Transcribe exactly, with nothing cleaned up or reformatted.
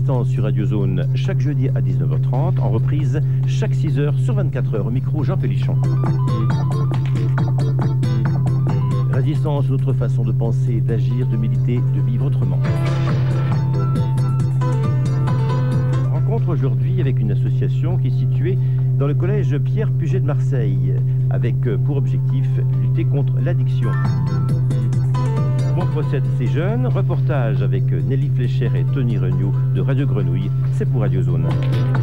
Résistance sur Radio Zone chaque jeudi à dix-neuf heures trente, en reprise chaque six heures sur vingt-quatre heures. Au micro, Jean Pélichon. Résistance, notre façon de penser, d'agir, de méditer, de vivre autrement. Rencontre aujourd'hui avec une association qui est située dans le collège Pierre Puget de Marseille, avec pour objectif lutter contre l'addiction. Comment procèdent ces jeunes? Reportage avec Nelly Fléchère et Tony Regnault de Radio Grenouille, c'est pour Radio Zone.